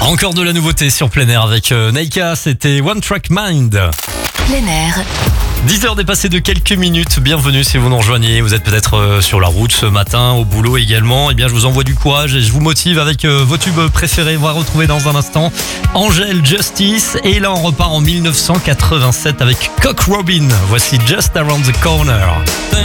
Encore de la nouveauté sur plein air avec Naika, c'était One Track Mind. Plein air. 10h dépassées de quelques minutes, bienvenue si vous nous rejoignez, vous êtes peut-être sur la route ce matin, au boulot également, eh bien je vous envoie du courage et je vous motive avec vos tubes préférés, on va retrouver dans un instant Angel Justice et là on repart en 1987 avec Cock Robin, voici Just Around the Corner.